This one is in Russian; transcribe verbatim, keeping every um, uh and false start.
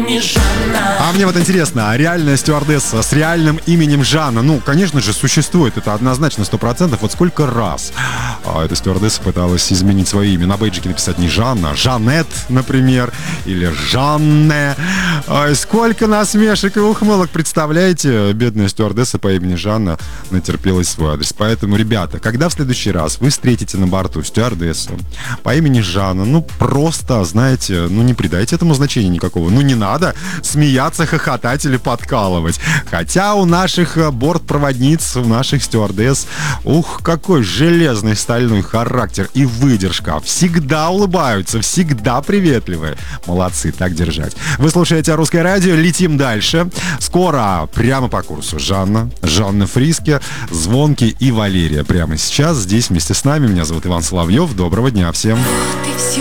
А мне вот интересно, а реальная стюардесса с реальным именем Жанна, ну, конечно же, существует, это однозначно сто процентов. Вот сколько раз а, эта стюардесса пыталась изменить свое имя, на бейджике написать не Жанна, а Жанет, например, или Жанне. А, сколько насмешек и ухмылок, представляете? Бедная стюардесса по имени Жанна натерпелась свой адрес. Поэтому, ребята, когда в следующий раз вы встретите на борту стюардессу по имени Жанна, ну, просто, знаете, ну, не придайте этому значения никакого, ну, не надо надо смеяться, хохотать или подкалывать. Хотя у наших бортпроводниц, у наших стюардесс, ух, какой железный стальной характер и выдержка. Всегда улыбаются, всегда приветливые. Молодцы, так держать. Вы слушаете «Русское радио», летим дальше. Скоро прямо по курсу Жанна, Жанна Фриске, Звонкий и Валерия. Прямо сейчас здесь вместе с нами. Меня зовут Иван Соловьев. Доброго дня всем.